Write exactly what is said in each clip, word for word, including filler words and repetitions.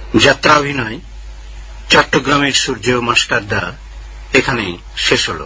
যাত্রাভিনয় চট্টগ্রামের সূর্য মাস্টারদা এখানেই শেষ হল।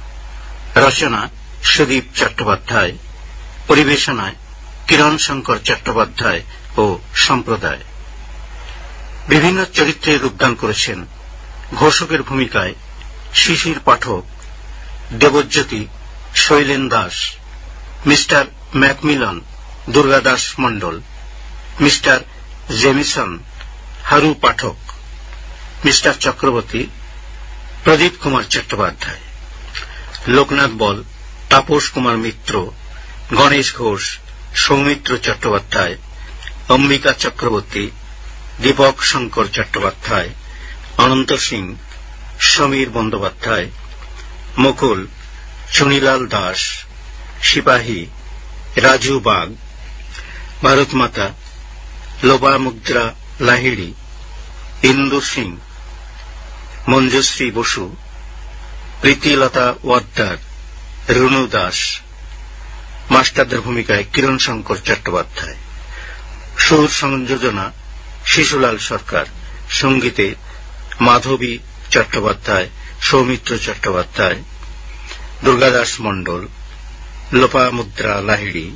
রচনা সুদীপ চট্টোপাধ্যায়, পরিবেশনায় কিরণ শঙ্কর চট্টোপাধ্যায় ও সম্প্রদায়। বিভিন্ন চরিত্রে রূপদান করেছেন ঘোষকের ভূমিকায় শিশির পাঠক, দেবজ্যোতি শৈলেন দাস, মিস্টার ম্যাকমিলন দুর্গাদাস মণ্ডল, মিস্টার জেমিসন হারু পাঠক, মিস্টার চক্রবর্তী প্রদীপ কুমার চট্টোপাধ্যায়, লোকনাথ বল তাপস কুমার মিত্র, গণেশ ঘোষ সৌমিত্র চট্টোপাধ্যায়, অম্বিকা চক্রবর্তী দীপক শঙ্কর চট্টোপাধ্যায়, অনন্ত সিং সমীর বন্দ্যোপাধ্যায়, মুকুল চুনিলাল দাস, সিপাহী রাজু বাগ, ভারতমাতা লোপামুদ্রা লাহিড়ী, ইন্দু সিং, মঞ্জুশ্রী বসু, প্রীতিলতা ওয়াদ্দার, রুনু দাস। মাস্টারদের ভূমিকায় কিরণ শঙ্কর চট্টোপাধ্যায়। সুর সংযোজনা শিশুলাল সরকার, সঙ্গীতে মাধবী চট্টোপাধ্যায়, সৌমিত্র চট্টোপাধ্যায়, দুর্গাদাস মণ্ডল, লোপামুদ্রা লাহিড়ী,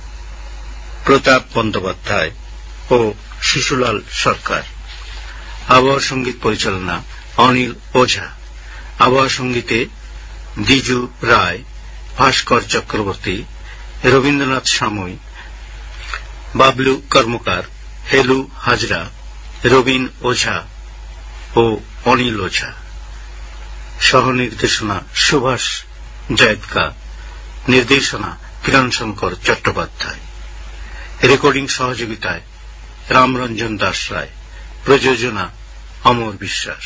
প্রতাপ বন্দ্যোপাধ্যায় ও শিশুলাল সরকার। আবহাওয়া সঙ্গীত পরিচালনা অনিল ওঝা। আবহাওয়া সঙ্গীতে দ্বিজু রায়, ভাস্কর চক্রবর্তী, রবীন্দ্রনাথ সাময়ী, বাবলু কর্মকার, হেলু হাজরা, রবীন ওঝা ও অনিল ওঝা। সহ নির্দেশনা সুভাষ জয়ৎকা, নির্দেশনা কিরণ শঙ্কর চট্টোপাধ্যায়। রেকর্ডিং সহযোগিতায় রামরঞ্জন দাস রায়, প্রযোজনা অমর বিশ্বাস।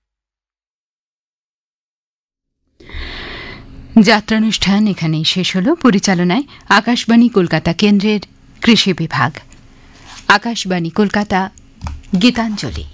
যাত্রানুষ্ঠান এখানেই শেষ হল। পরিচালনায় আকাশবাণী কলকাতা কেন্দ্রের কৃষি বিভাগ। আকাশবাণী কলকাতা, গীতাঞ্জলি।